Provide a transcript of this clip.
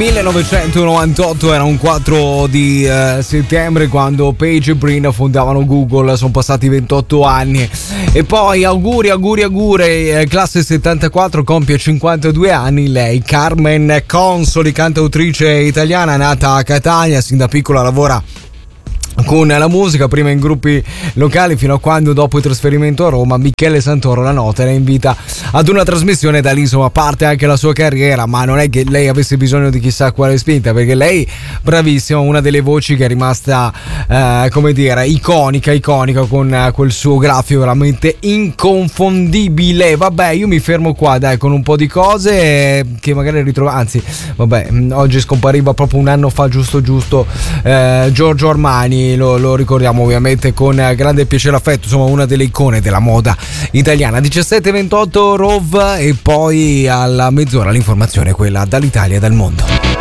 1998 era un 4 di settembre quando Page e Brin fondavano Google, sono passati 28 anni. E poi auguri, classe 74 compie 52 anni lei, Carmen Consoli, cantautrice italiana nata a Catania, sin da piccola lavora con la musica, prima in gruppi locali fino a quando dopo il trasferimento a Roma Michele Santoro la nota la invita ad una trasmissione. Da lì insomma parte anche la sua carriera, ma non è che lei avesse bisogno di chissà quale spinta, perché lei bravissima, una delle voci che è rimasta come dire iconica con quel suo grafico veramente inconfondibile. Vabbè, io mi fermo qua dai con un po' di cose che magari ritrovo, anzi vabbè, oggi scompariva proprio un anno fa giusto Giorgio Armani. Lo ricordiamo ovviamente con grande piacere e affetto, insomma una delle icone della moda italiana. 17:28 Rov, e poi alla mezz'ora l'informazione, quella dall'Italia e dal mondo.